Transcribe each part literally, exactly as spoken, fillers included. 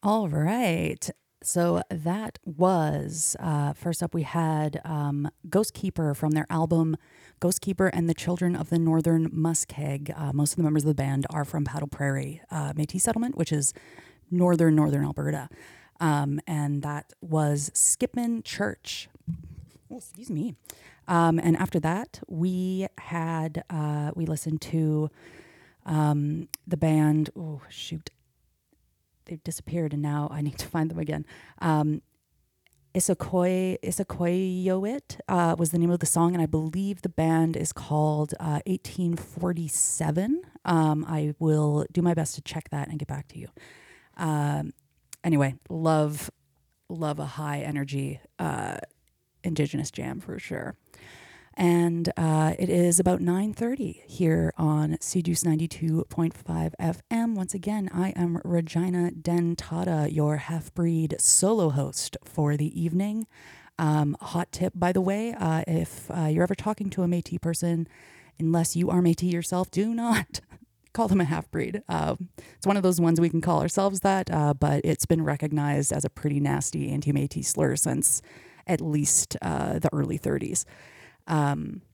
All right. So that was, uh, first up, we had um, Ghost Keeper from their album Ghost Keeper and the Children of the Northern Muskeg. Uh, most of the members of the band are from Paddle Prairie uh, Métis Settlement, which is northern, northern Alberta. Um, and that was Skipman Church. Oh, excuse me. Um, and after that, we had, uh, we listened to um, the band, oh, shoot. They've disappeared, and now I need to find them again. Um, Issaquoi, Issaquoyowit uh, was the name of the song, and I believe the band is called uh, eighteen forty-seven. Um, I will do my best to check that and get back to you. Um, anyway, love, love a high energy uh, Indigenous jam for sure. And uh, it is about nine thirty here on C Juice ninety-two point five F M. Once again, I am Regina Dentata, your half-breed solo host for the evening. Um, hot tip, by the way, uh, if uh, you're ever talking to a Métis person, unless you are Métis yourself, do not call them a half-breed. Uh, it's one of those ones we can call ourselves that, uh, but it's been recognized as a pretty nasty anti-Métis slur since at least uh, the early thirties. Um,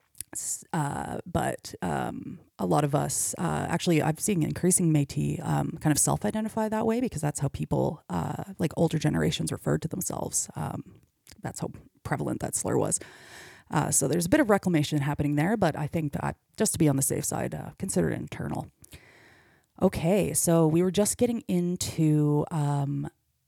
uh, but um, a lot of us, uh, actually, I've seen increasing Métis um, kind of self-identify that way because that's how people, uh, like older generations, referred to themselves. Um, that's how prevalent that slur was. Uh, so there's a bit of reclamation happening there, but I think that just to be on the safe side, uh, consider it internal. Okay, so we were just getting into um,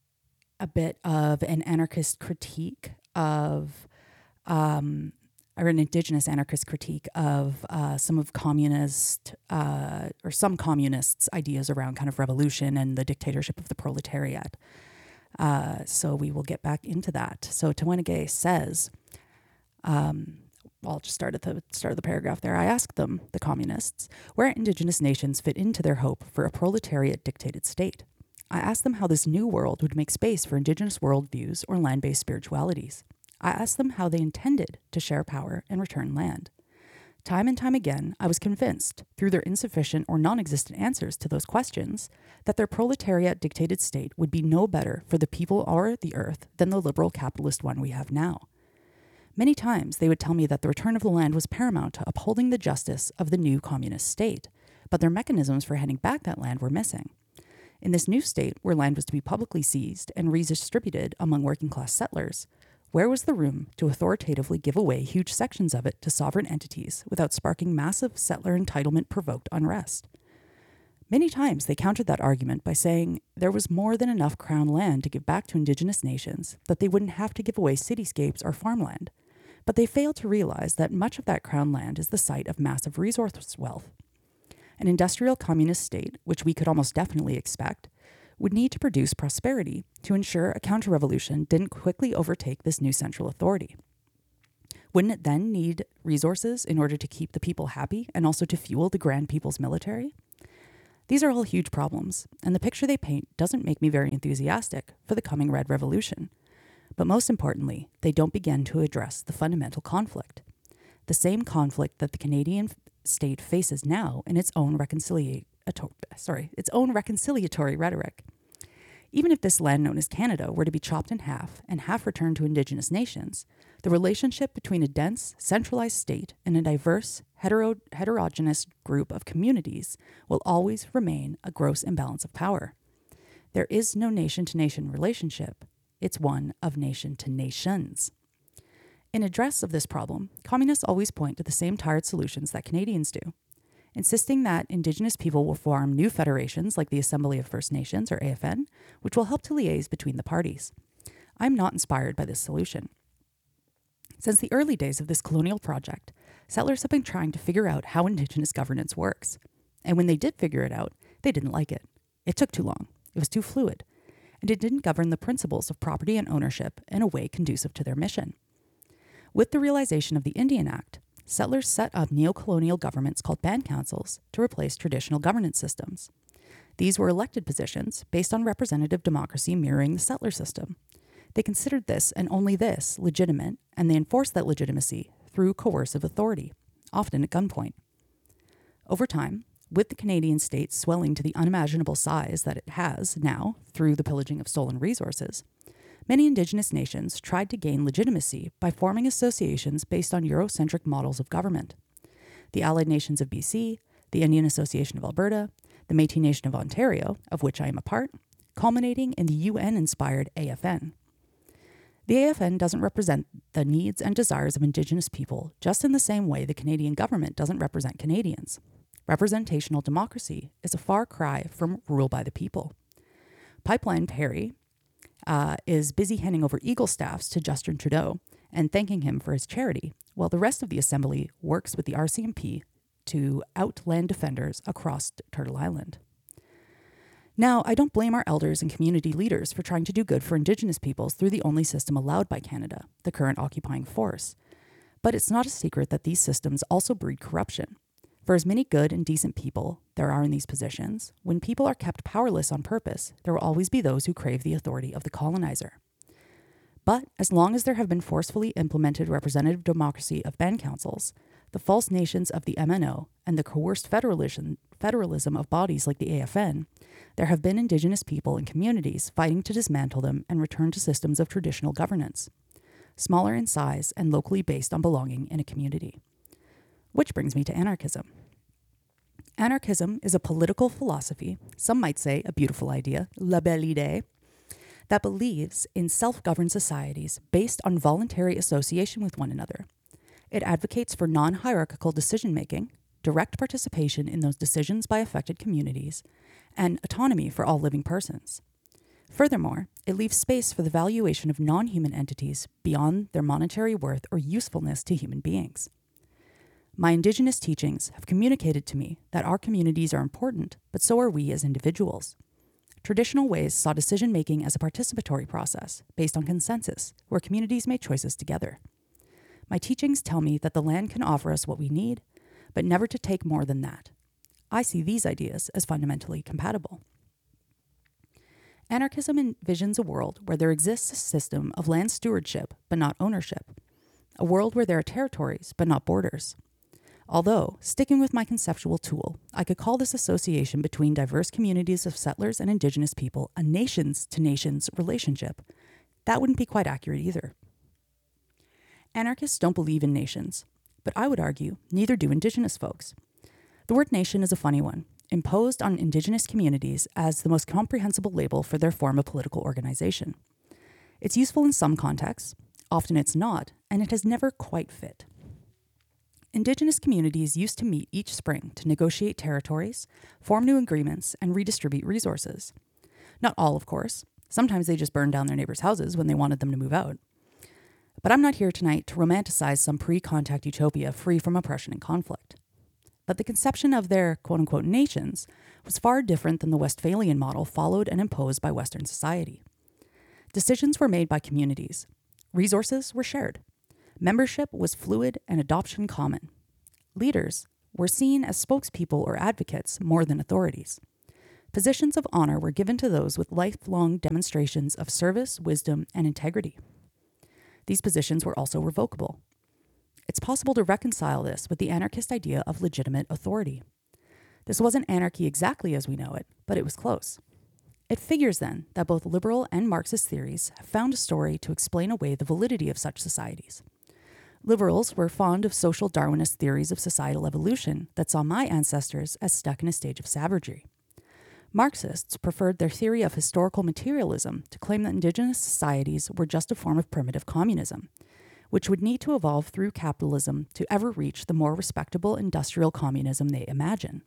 a bit of an anarchist critique of. Um, or an Indigenous anarchist critique of uh, some of communist uh, or some communists' ideas around kind of revolution and the dictatorship of the proletariat. Uh, so we will get back into that. So Tawinagay says, um, well, I'll just start at the start of the paragraph there. I asked them, the communists, where Indigenous nations fit into their hope for a proletariat-dictated state. I asked them how this new world would make space for Indigenous worldviews or land-based spiritualities. I asked them how they intended to share power and return land. Time and time again, I was convinced, through their insufficient or non-existent answers to those questions, that their proletariat-dictated state would be no better for the people or the earth than the liberal capitalist one we have now. Many times they would tell me that the return of the land was paramount to upholding the justice of the new communist state, but their mechanisms for handing back that land were missing. In this new state, where land was to be publicly seized and redistributed among working-class settlers, where was the room to authoritatively give away huge sections of it to sovereign entities without sparking massive settler entitlement-provoked unrest? Many times they countered that argument by saying there was more than enough crown land to give back to Indigenous nations, that they wouldn't have to give away cityscapes or farmland. But they failed to realize that much of that crown land is the site of massive resource wealth. An industrial communist state, which we could almost definitely expect, would need to produce prosperity to ensure a counter-revolution didn't quickly overtake this new central authority. Wouldn't it then need resources in order to keep the people happy and also to fuel the Grand People's military? These are all huge problems, and the picture they paint doesn't make me very enthusiastic for the coming Red Revolution. But most importantly, they don't begin to address the fundamental conflict. The same conflict that the Canadian state faces now in its own reconciliation. Sorry, its own reconciliatory rhetoric. Even if this land known as Canada were to be chopped in half and half returned to Indigenous nations, the relationship between a dense, centralized state and a diverse, hetero- heterogeneous group of communities will always remain a gross imbalance of power. There is no nation-to-nation relationship. It's one of nation to nations. In address of this problem, communists always point to the same tired solutions that Canadians do, insisting that Indigenous people will form new federations like the Assembly of First Nations, or A F N, which will help to liaise between the parties. I'm not inspired by this solution. Since the early days of this colonial project, settlers have been trying to figure out how Indigenous governance works. And when they did figure it out, they didn't like it. It took too long. It was too fluid. And it didn't govern the principles of property and ownership in a way conducive to their mission. With the realization of the Indian Act, settlers set up neo-colonial governments called band councils to replace traditional governance systems. These were elected positions based on representative democracy mirroring the settler system. They considered this and only this legitimate, and they enforced that legitimacy through coercive authority, often at gunpoint. Over time, with the Canadian state swelling to the unimaginable size that it has now through the pillaging of stolen resources, many Indigenous nations tried to gain legitimacy by forming associations based on Eurocentric models of government. The Allied Nations of B C, the Indian Association of Alberta, the Métis Nation of Ontario, of which I am a part, culminating in the U N-inspired A F N. The A F N doesn't represent the needs and desires of Indigenous people, just in the same way the Canadian government doesn't represent Canadians. Representational democracy is a far cry from rule by the people. Pipeline Perry uh, is busy handing over Eagle staffs to Justin Trudeau and thanking him for his charity, while the rest of the Assembly works with the R C M P to out land defenders across Turtle Island. Now, I don't blame our elders and community leaders for trying to do good for Indigenous peoples through the only system allowed by Canada, the current occupying force. But it's not a secret that these systems also breed corruption. For as many good and decent people there are in these positions, when people are kept powerless on purpose, there will always be those who crave the authority of the colonizer. But as long as there have been forcefully implemented representative democracy of band councils, the false nations of the M N O, and the coerced federalism, federalism of bodies like the A F N, there have been Indigenous people and communities fighting to dismantle them and return to systems of traditional governance, smaller in size and locally based on belonging in a community. Which brings me to anarchism. Anarchism is a political philosophy, some might say a beautiful idea, la belle idée, that believes in self-governed societies based on voluntary association with one another. It advocates for non-hierarchical decision-making, direct participation in those decisions by affected communities, and autonomy for all living persons. Furthermore, it leaves space for the valuation of non-human entities beyond their monetary worth or usefulness to human beings. My Indigenous teachings have communicated to me that our communities are important, but so are we as individuals. Traditional ways saw decision-making as a participatory process based on consensus, where communities made choices together. My teachings tell me that the land can offer us what we need, but never to take more than that. I see these ideas as fundamentally compatible. Anarchism envisions a world where there exists a system of land stewardship, but not ownership. A world where there are territories, but not borders. Although, sticking with my conceptual tool, I could call this association between diverse communities of settlers and Indigenous people a nations-to-nations relationship. That wouldn't be quite accurate either. Anarchists don't believe in nations, but I would argue neither do Indigenous folks. The word nation is a funny one, imposed on Indigenous communities as the most comprehensible label for their form of political organization. It's useful in some contexts, often it's not, and it has never quite fit. Indigenous communities used to meet each spring to negotiate territories, form new agreements, and redistribute resources. Not all, of course. Sometimes they just burned down their neighbors' houses when they wanted them to move out. But I'm not here tonight to romanticize some pre-contact utopia free from oppression and conflict. But the conception of their quote-unquote nations was far different than the Westphalian model followed and imposed by Western society. Decisions were made by communities. Resources were shared. Membership was fluid and adoption common. Leaders were seen as spokespeople or advocates more than authorities. Positions of honor were given to those with lifelong demonstrations of service, wisdom, and integrity. These positions were also revocable. It's possible to reconcile this with the anarchist idea of legitimate authority. This wasn't anarchy exactly as we know it, but it was close. It figures then that both liberal and Marxist theories have found a story to explain away the validity of such societies. Liberals were fond of social Darwinist theories of societal evolution that saw my ancestors as stuck in a stage of savagery. Marxists preferred their theory of historical materialism to claim that Indigenous societies were just a form of primitive communism, which would need to evolve through capitalism to ever reach the more respectable industrial communism they imagine.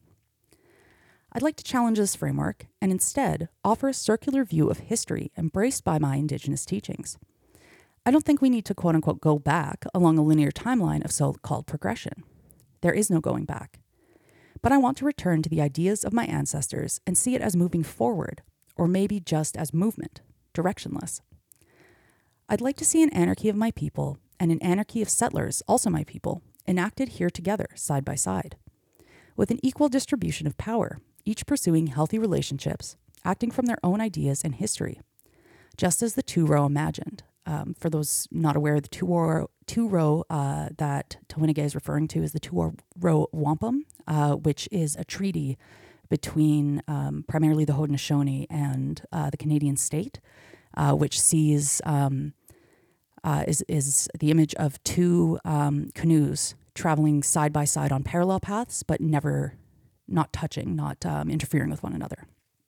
I'd like to challenge this framework and instead offer a circular view of history embraced by my Indigenous teachings. I don't think we need to quote-unquote go back along a linear timeline of so-called progression. There is no going back. But I want to return to the ideas of my ancestors and see it as moving forward, or maybe just as movement, directionless. I'd like to see an anarchy of my people and an anarchy of settlers, also my people, enacted here together, side by side, with an equal distribution of power, each pursuing healthy relationships, acting from their own ideas and history, just as the Two Row imagined, um, for those not aware, the two-row, two-row uh, that Tawinigay is referring to is the two-row wampum, uh, which is a treaty between um, primarily the Haudenosaunee and uh, the Canadian state, uh, which sees um, uh, is is the image of two um, canoes traveling side by side on parallel paths, but never not touching, not um, interfering with one another.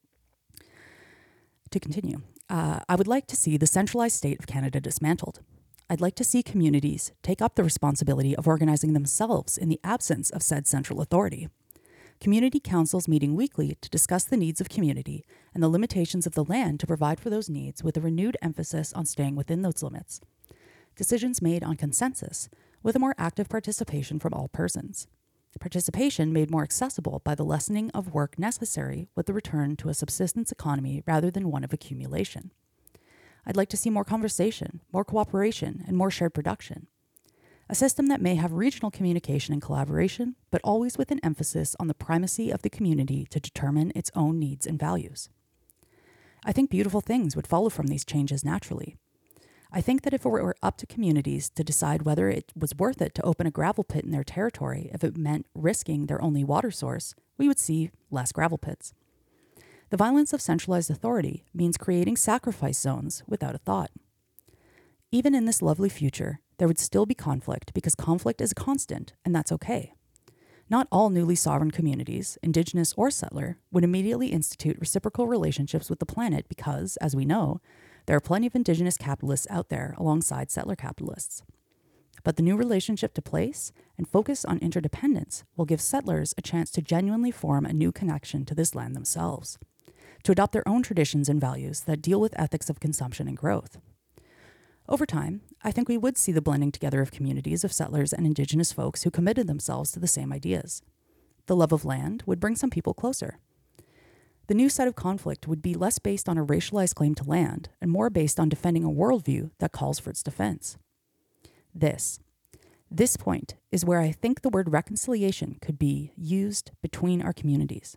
To continue, uh, I would like to see the centralized state of Canada dismantled. I'd like to see communities take up the responsibility of organizing themselves in the absence of said central authority. Community councils meeting weekly to discuss the needs of community and the limitations of the land to provide for those needs with a renewed emphasis on staying within those limits. Decisions made on consensus with a more active participation from all persons. Participation made more accessible by the lessening of work necessary with the return to a subsistence economy rather than one of accumulation. I'd like to see more conversation, more cooperation, and more shared production. A system that may have regional communication and collaboration, but always with an emphasis on the primacy of the community to determine its own needs and values. I think beautiful things would follow from these changes naturally. I think that if it were up to communities to decide whether it was worth it to open a gravel pit in their territory if it meant risking their only water source, we would see less gravel pits. The violence of centralized authority means creating sacrifice zones without a thought. Even in this lovely future, there would still be conflict because conflict is a constant, and that's okay. Not all newly sovereign communities, Indigenous or settler, would immediately institute reciprocal relationships with the planet because, as we know, there are plenty of Indigenous capitalists out there alongside settler capitalists. But the new relationship to place and focus on interdependence will give settlers a chance to genuinely form a new connection to this land themselves, to adopt their own traditions and values that deal with ethics of consumption and growth. Over time, I think we would see the blending together of communities of settlers and Indigenous folks who committed themselves to the same ideas. The love of land would bring some people closer. The new set of conflict would be less based on a racialized claim to land and more based on defending a worldview that calls for its defense. This, this point is where I think the word reconciliation could be used between our communities.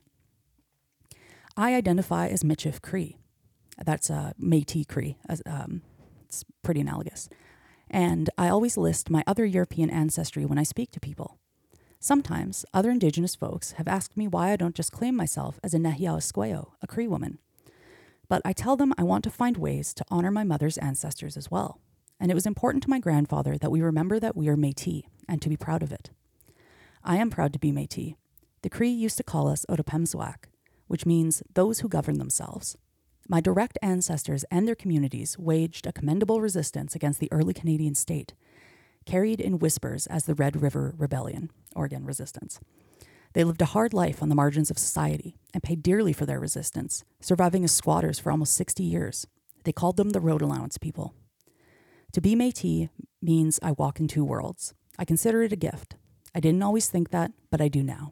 I identify as Michif Cree. That's uh, Métis Cree. As, um, it's pretty analogous. And I always list my other European ancestry when I speak to people. Sometimes other Indigenous folks have asked me why I don't just claim myself as a Nehiyaw Esqueo, a Cree woman. But I tell them I want to find ways to honor my mother's ancestors as well. And it was important to my grandfather that we remember that we are Métis and to be proud of it. I am proud to be Métis. The Cree used to call us Otapemzwak, which means those who govern themselves. My direct ancestors and their communities waged a commendable resistance against the early Canadian state, carried in whispers as the Red River Rebellion, or again, resistance. They lived a hard life on the margins of society and paid dearly for their resistance, surviving as squatters for almost sixty years. They called them the Road Allowance people. To be Métis means I walk in two worlds. I consider it a gift. I didn't always think that, but I do now.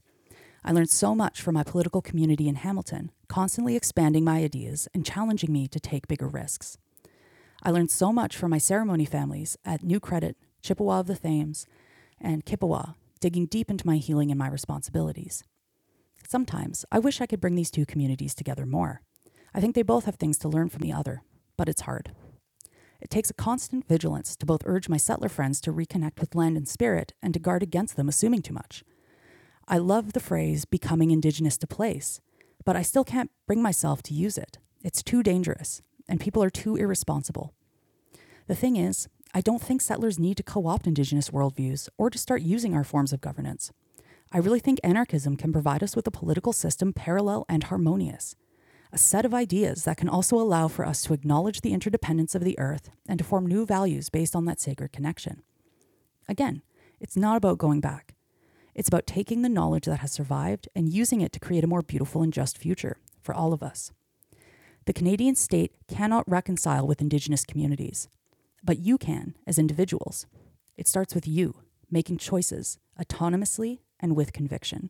I learned so much from my political community in Hamilton, constantly expanding my ideas and challenging me to take bigger risks. I learned so much from my ceremony families at New Credit, Chippewa of the Thames, and Kippawa, digging deep into my healing and my responsibilities. Sometimes I wish I could bring these two communities together more. I think they both have things to learn from the other, but it's hard. It takes a constant vigilance to both urge my settler friends to reconnect with land and spirit and to guard against them assuming too much. I love the phrase becoming Indigenous to place, but I still can't bring myself to use it. It's too dangerous, and people are too irresponsible. The thing is, I don't think settlers need to co-opt Indigenous worldviews or to start using our forms of governance. I really think anarchism can provide us with a political system parallel and harmonious, a set of ideas that can also allow for us to acknowledge the interdependence of the earth and to form new values based on that sacred connection. Again, it's not about going back. It's about taking the knowledge that has survived and using it to create a more beautiful and just future for all of us. The Canadian state cannot reconcile with Indigenous communities, but you can as individuals. It starts with you making choices autonomously and with conviction.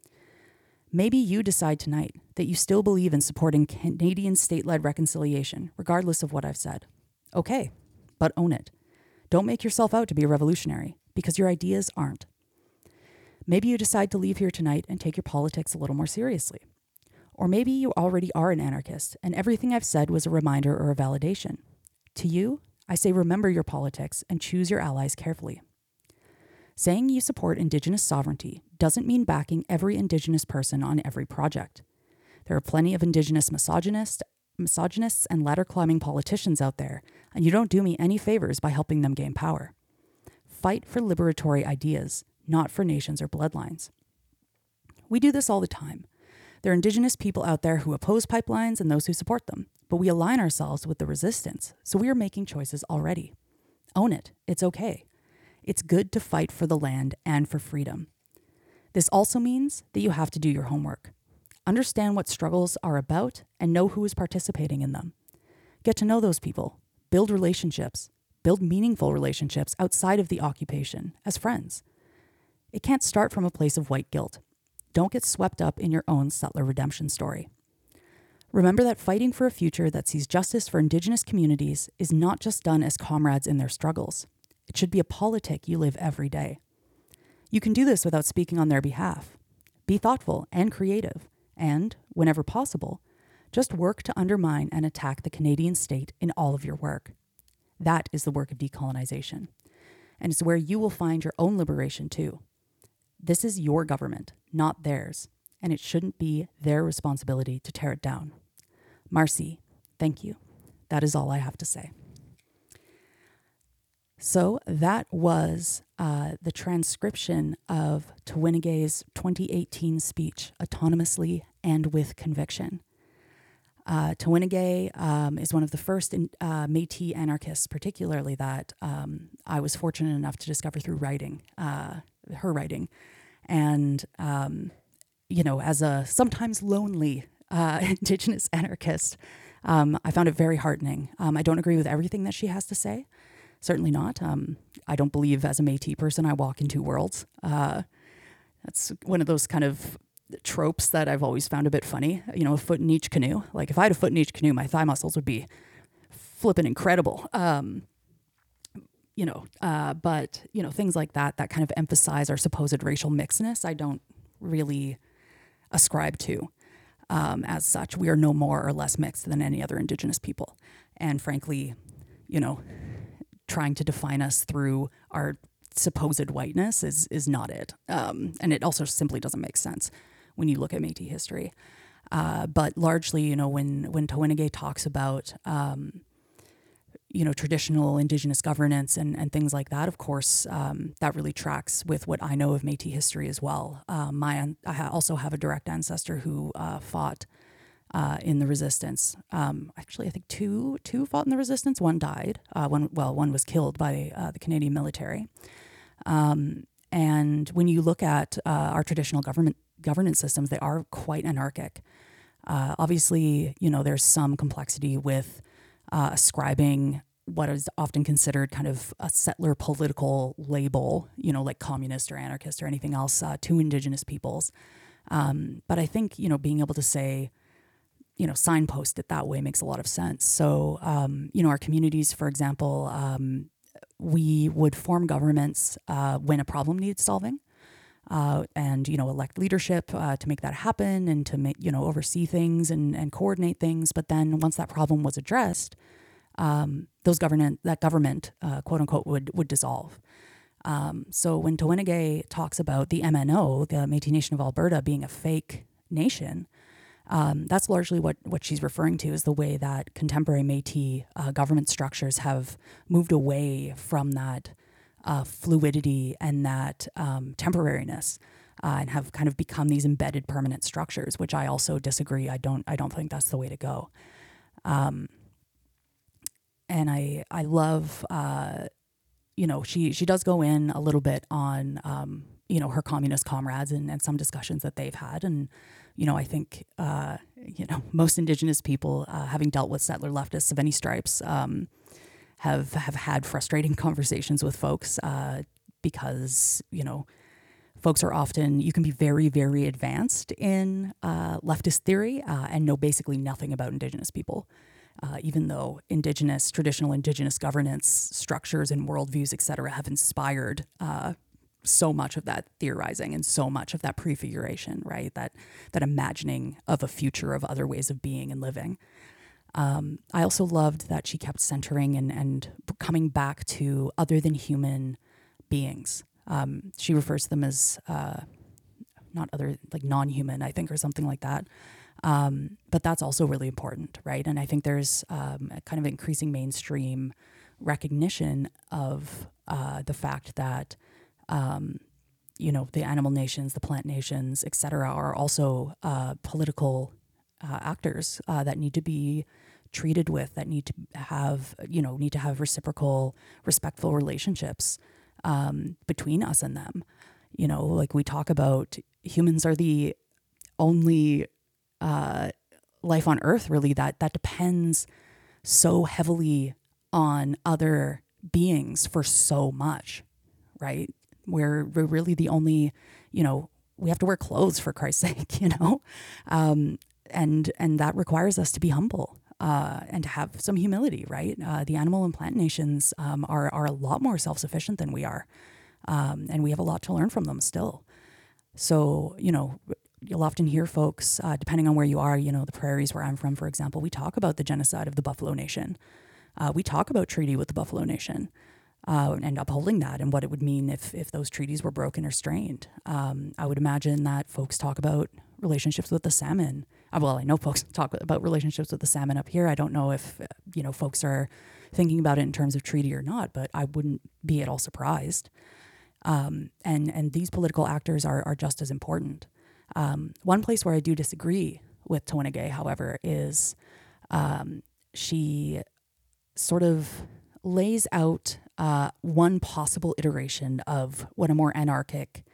Maybe you decide tonight that you still believe in supporting Canadian state-led reconciliation, regardless of what I've said. Okay, but own it. Don't make yourself out to be a revolutionary, because your ideas aren't. Maybe you decide to leave here tonight and take your politics a little more seriously. Or maybe you already are an anarchist, and everything I've said was a reminder or a validation. To you, I say remember your politics and choose your allies carefully. Saying you support Indigenous sovereignty doesn't mean backing every Indigenous person on every project. There are plenty of Indigenous misogynists, misogynists and ladder-climbing politicians out there, and you don't do me any favors by helping them gain power. Fight for liberatory ideas, not for nations or bloodlines. We do this all the time. There are Indigenous people out there who oppose pipelines and those who support them, but we align ourselves with the resistance, so we are making choices already. Own it. It's okay. It's good to fight for the land and for freedom. This also means that you have to do your homework. Understand what struggles are about and know who is participating in them. Get to know those people. Build relationships. Build meaningful relationships outside of the occupation as friends. It can't start from a place of white guilt. Don't get swept up in your own settler redemption story. Remember that fighting for a future that sees justice for Indigenous communities is not just done as comrades in their struggles. It should be a politic you live every day. You can do this without speaking on their behalf. Be thoughtful and creative, and, whenever possible, just work to undermine and attack the Canadian state in all of your work. That is the work of decolonization, and it's where you will find your own liberation too. This is your government, not theirs, and it shouldn't be their responsibility to tear it down. Marcy, thank you. That is all I have to say. So that was uh, the transcription of Tawinigay's twenty eighteen speech, autonomously and with conviction. Uh, Tawinigay um, is one of the first in, uh, Métis anarchists, particularly that um, I was fortunate enough to discover through writing, uh, her writing. And, um, you know, as a sometimes lonely uh, Indigenous anarchist, um, I found it very heartening. Um, I don't agree with everything that she has to say. Certainly not. Um, I don't believe as a Métis person I walk in two worlds. Uh, that's one of those kind of tropes that I've always found a bit funny. You know, a foot in each canoe. Like if I had a foot in each canoe, my thigh muscles would be flipping incredible. Um, you know, uh, but, you know, things like that, that kind of emphasize our supposed racial mixedness, I don't really ascribe to. Um, as such, we are no more or less mixed than any other Indigenous people. And frankly, you know, trying to define us through our supposed whiteness is is not it. Um, and it also simply doesn't make sense when you look at Métis history. Uh, but largely, you know, when, when Tawinigay talks about, um, you know, traditional Indigenous governance and, and things like that, of course, um, that really tracks with what I know of Métis history as well. Um, my, I also have a direct ancestor who uh, fought Uh, in the resistance. Um, actually, I think two two fought in the resistance. One died. Uh, one well, one was killed by uh, the Canadian military. Um, and when you look at uh, our traditional government governance systems, they are quite anarchic. Uh, obviously, you know, there's some complexity with uh, ascribing what is often considered kind of a settler political label, you know, like communist or anarchist or anything else uh, to Indigenous peoples. Um, but I think, you know, being able to say, you know, signpost it that way makes a lot of sense. So, um, you know, our communities, for example, um, we would form governments uh, when a problem needs solving uh, and, you know, elect leadership uh, to make that happen and to make, you know, oversee things and, and coordinate things. But then once that problem was addressed, um, those government, that government, uh, quote unquote, would, would dissolve. Um, so when Tawinigay talks about the M N O, the Métis Nation of Alberta, being a fake nation, Um, that's largely what, what she's referring to is the way that contemporary Métis uh, government structures have moved away from that uh, fluidity and that um, temporariness uh, and have kind of become these embedded permanent structures, which I also disagree. I don't I don't think that's the way to go. Um, and I I love, uh, you know, she, she does go in a little bit on, um, you know, her communist comrades and, and some discussions that they've had. And you know, I think, uh, you know, most Indigenous people, uh, having dealt with settler leftists of any stripes, um, have have had frustrating conversations with folks uh, because, you know, folks are often, you can be very, very advanced in uh, leftist theory uh, and know basically nothing about Indigenous people, uh, even though Indigenous, traditional Indigenous governance structures and worldviews, et cetera, have inspired uh so much of that theorizing and so much of that prefiguration, right? That that imagining of a future of other ways of being and living. Um, I also loved that she kept centering and, and coming back to other than human beings. Um, she refers to them as uh, not other, like non-human, I think, or something like that. Um, but that's also really important, right? And I think there's um, a kind of increasing mainstream recognition of uh, the fact that, um, you know, the animal nations, the plant nations, et cetera, are also uh, political uh, actors uh, that need to be treated with, that need to have, you know, need to have reciprocal, respectful relationships um, between us and them. You know, like we talk about, humans are the only uh, life on Earth, really, that that depends so heavily on other beings for so much, right? We're, we're really the only, you know, we have to wear clothes for Christ's sake, you know, um, and and that requires us to be humble uh, and to have some humility, right? Uh, the animal and plant nations um, are are a lot more self sufficient than we are, um, and we have a lot to learn from them still. So, you know, you'll often hear folks, uh, depending on where you are, you know, the prairies where I'm from, for example, we talk about the genocide of the Buffalo Nation. Uh, we talk about treaty with the Buffalo Nation uh, and upholding that and what it would mean if, if those treaties were broken or strained. Um, I would imagine that folks talk about relationships with the salmon. Uh, well, I know folks talk about relationships with the salmon up here. I don't know if, uh, you know, folks are thinking about it in terms of treaty or not, but I wouldn't be at all surprised. Um, and, and these political actors are, are just as important. Um, one place where I do disagree with Tuanegay, however, is um, she sort of lays out uh, one possible iteration of what a more anarchic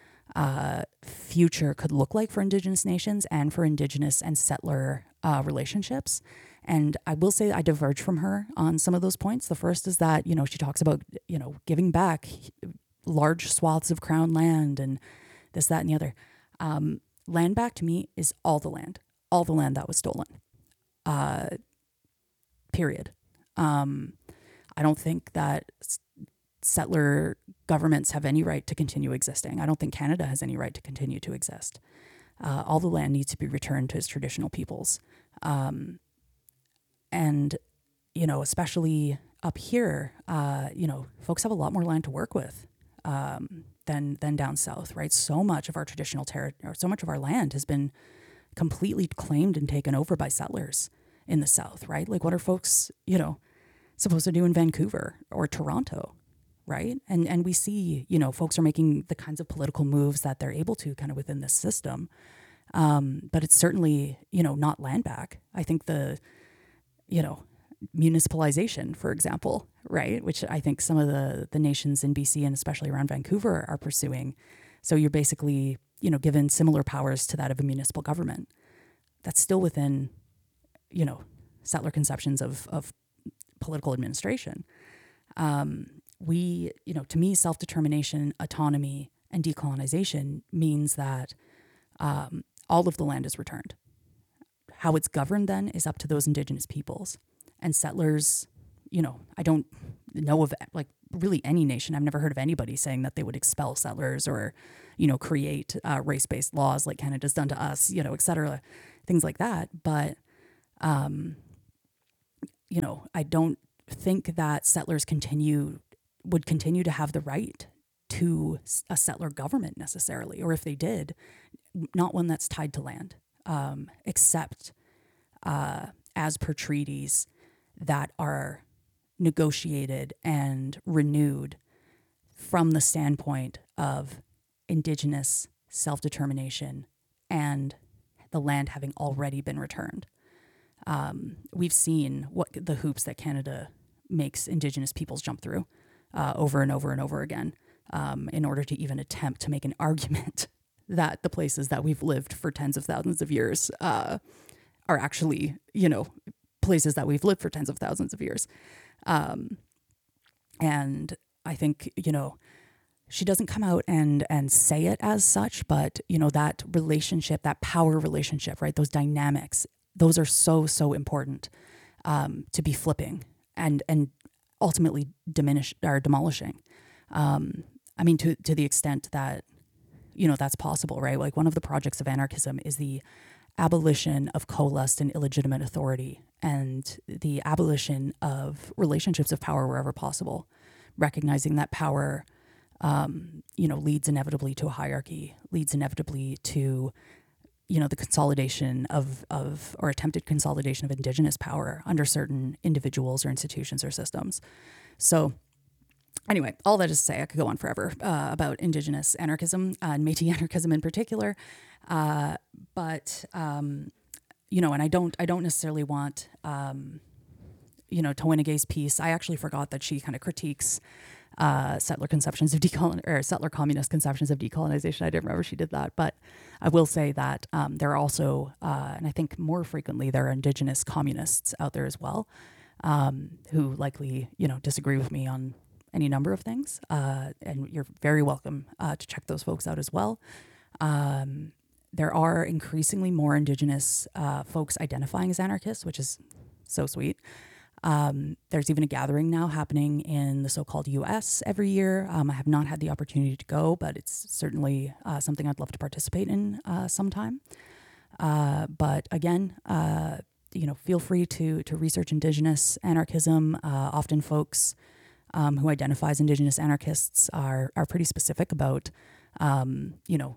uh, future could look like for Indigenous nations and for Indigenous and settler uh, relationships. And I will say I diverge from her on some of those points. The first is that, you know, she talks about, you know, giving back large swaths of crown land and this, that, and the other. Um, land back to me is all the land, all the land that was stolen. Uh, period. Um, I don't think that settler governments have any right to continue existing. I don't think Canada has any right to continue to exist. Uh, all the land needs to be returned to its traditional peoples. Um, and, you know, especially up here, uh, you know, folks have a lot more land to work with um, than than down south, right? So much of our traditional territory, or so much of our land has been completely claimed and taken over by settlers in the south, right? Like, what are folks, you know, supposed to do in Vancouver or Toronto, right? And and we see, you know, folks are making the kinds of political moves that they're able to kind of within this system. Um, but it's certainly, you know, not land back. I think the, you know, municipalization, for example, right, which I think some of the, the nations in B C and especially around Vancouver are pursuing. So you're basically, you know, given similar powers to that of a municipal government. That's still within, you know, settler conceptions of, of political administration. Um, we, you know, to me, self-determination, autonomy, and decolonization means that um, all of the land is returned. How it's governed then is up to those Indigenous peoples. And settlers, you know, I don't know of like really any nation. I've never heard of anybody saying that they would expel settlers or, you know, create uh, race-based laws like Canada's done to us, you know, et cetera, things like that. But, um, you know, I don't think that settlers continue would continue to have the right to a settler government necessarily, or if they did, not one that's tied to land, um, except uh, as per treaties that are negotiated and renewed from the standpoint of Indigenous self-determination and the land having already been returned. Um, we've seen what the hoops that Canada makes Indigenous peoples jump through uh, over and over and over again um, in order to even attempt to make an argument that the places that we've lived for tens of thousands of years uh, are actually, you know, places that we've lived for tens of thousands of years. Um, and I think, you know, she doesn't come out and and say it as such, but, you know, that relationship, that power relationship, right, those dynamics, those are so, so important um, to be flipping and and ultimately diminish or demolishing. Um, I mean, to to the extent that, you know, that's possible, right? Like, one of the projects of anarchism is the abolition of coalesced and illegitimate authority and the abolition of relationships of power wherever possible, recognizing that power, um, you know, leads inevitably to a hierarchy, leads inevitably to, you know, the consolidation of, of or attempted consolidation of Indigenous power under certain individuals or institutions or systems. So anyway, all that is to say, I could go on forever uh, about Indigenous anarchism uh, and Métis anarchism in particular. Uh, but, um, you know, and I don't, I don't necessarily want, um, you know, Tawinigay's piece. I actually forgot that she kind of critiques uh, settler conceptions of decolon or settler communist conceptions of decolonization. I didn't remember she did that, but I will say that um, there are also, uh, and I think more frequently, there are Indigenous communists out there as well, um, who likely, you know, disagree with me on any number of things. Uh, and you're very welcome uh, to check those folks out as well. Um, there are increasingly more Indigenous uh, folks identifying as anarchists, which is so sweet. Um, there's even a gathering now happening in the so-called U S every year. Um, I have not had the opportunity to go, but it's certainly uh, something I'd love to participate in uh, sometime. Uh, but again, uh, you know, feel free to to research Indigenous anarchism. Uh, often folks um, who identify as Indigenous anarchists are are pretty specific about, um, you know,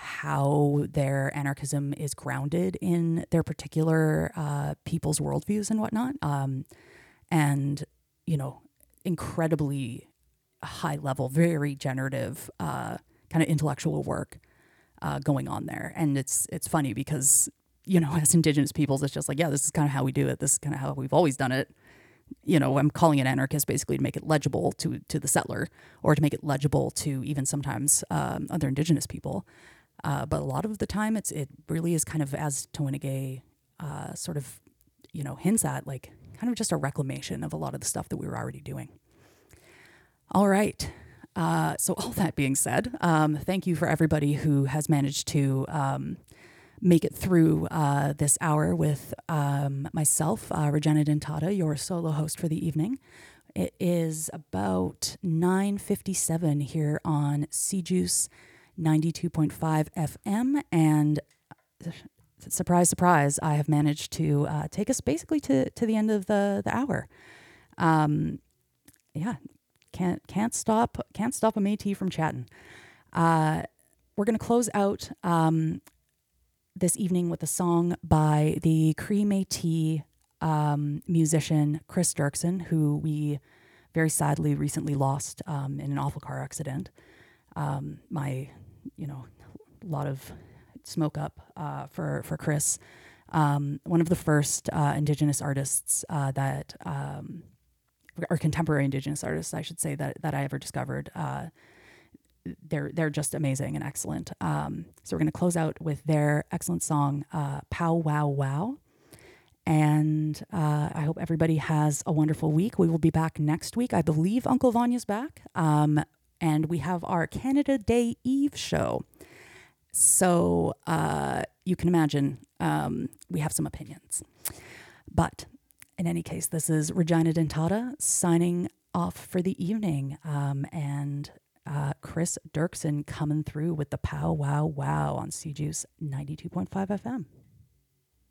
how their anarchism is grounded in their particular uh, people's worldviews and whatnot. Um, and, you know, incredibly high level, very generative uh, kind of intellectual work uh, going on there. And it's it's funny because, you know, as Indigenous peoples, it's just like, yeah, this is kind of how we do it. This is kind of how we've always done it. You know, I'm calling it anarchist basically to make it legible to to the settler, or to make it legible to even sometimes um, other Indigenous people. Uh, but a lot of the time, it's it really is kind of, as Tawinigay uh, sort of, you know, hints at, like kind of just a reclamation of a lot of the stuff that we were already doing. All right. Uh, so all that being said, um, thank you for everybody who has managed to um, make it through uh, this hour with um, myself, uh, Regina Dentata, your solo host for the evening. It is about nine fifty-seven here on C Juice ninety-two point five F M, and uh, surprise, surprise, I have managed to uh, take us basically to, to the end of the, the hour. Um, yeah, can't can't stop can't stop a Métis from chatting. Uh, we're gonna close out um, this evening with a song by the Cree Métis um, musician Chris Dirksen, who we very sadly recently lost um, in an awful car accident. Um, my, you know, a lot of smoke up uh, for for Chris. Um, one of the first uh, Indigenous artists uh, that, um, or contemporary Indigenous artists, I should say, that that I ever discovered. Uh, they're they're just amazing and excellent. Um, so we're going to close out with their excellent song, uh, "Pow Wow Wow." And uh, I hope everybody has a wonderful week. We will be back next week. I believe Uncle Vanya's back. Um, and we have our Canada Day Eve show. So uh, you can imagine um, we have some opinions. But in any case, this is Regina Dentata signing off for the evening. Um, and uh, Chris Dirksen coming through with the Pow Wow Wow on C Juice ninety-two point five F M.